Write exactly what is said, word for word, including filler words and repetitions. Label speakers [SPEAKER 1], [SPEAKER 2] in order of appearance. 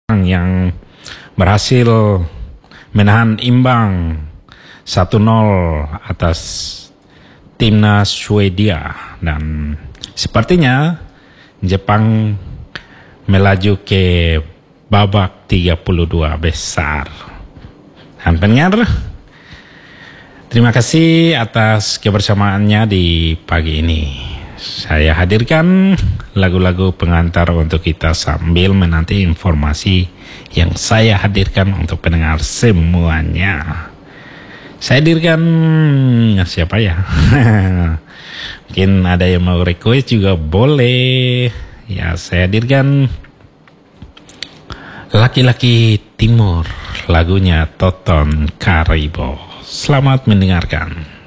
[SPEAKER 1] yang berhasil menahan imbang satu nol atas timnas Swedia, dan sepertinya Jepang melaju ke babak tiga puluh dua besar. Dan pendengar, terima kasih atas kebersamaannya di pagi ini. Saya hadirkan lagu-lagu pengantar untuk kita sambil menanti informasi yang saya hadirkan untuk pendengar semuanya. Saya hadirkan siapa ya? Mungkin ada yang mau request juga boleh. Ya, saya hadirkan Laki-Laki Timur, lagunya Toton Karibo. Selamat mendengarkan.